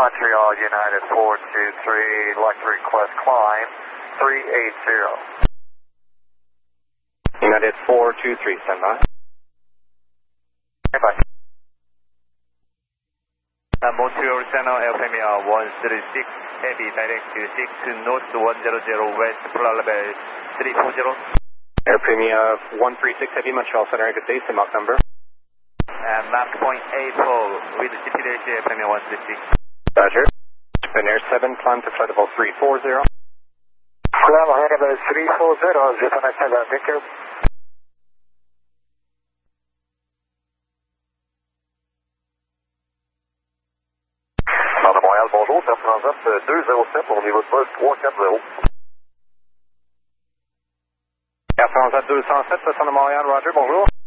Montreal United 423, like to request climb 380. United 423, stand by. Bye. Montreal Channel Air Premier 136, heavy direct to 6 north 100 west, flight level 340. Air Premier 136 Heavy, Montreal Center, good day, sim Mach number. Mach point 84 with GPDH Air Premier 136. Roger. Spin Air 7, climb to flight level 340. Climb ahead of 340, Japan Express, Victor. Montréal, bonjour, Air Transat 207, on niveau de poste 340. Air Transat 207, descend de Montréal, Roger, bonjour.